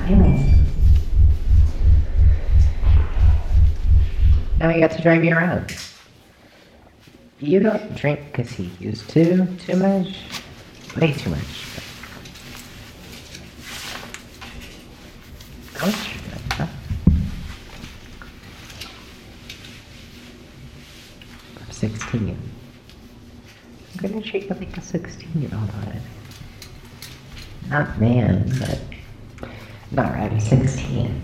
Now I got to drive you around. You don't drink because he used to too much? Way too much. How much you drink, huh? I'm 16. I'm gonna treat you like a 16-year-old on it. Not man, but... Not right, I'm 16.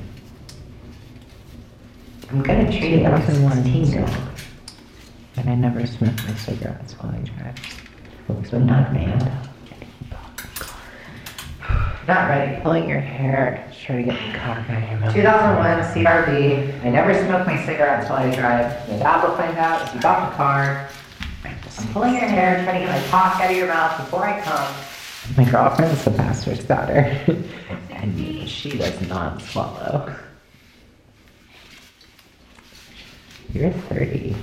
I'm gonna treat you like a 16-year-old. And I never smoke my cigarettes while I drive. So not man. Not ready. Pulling your hair. Try to get the cock out of your mouth. 2001 CRV. I never smoke my cigarettes while I drive. My dad will find out if you got the car. I'm pulling your hair, trying to get my cock out of your mouth before I come. My girlfriend's the pastor's daughter. And she does not swallow. You're 30.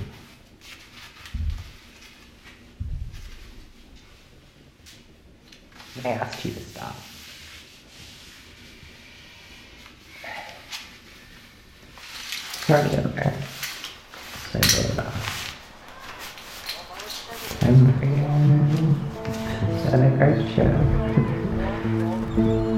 I asked you to stop. Start over. So I wrote it off. I'm free. Is that a card show?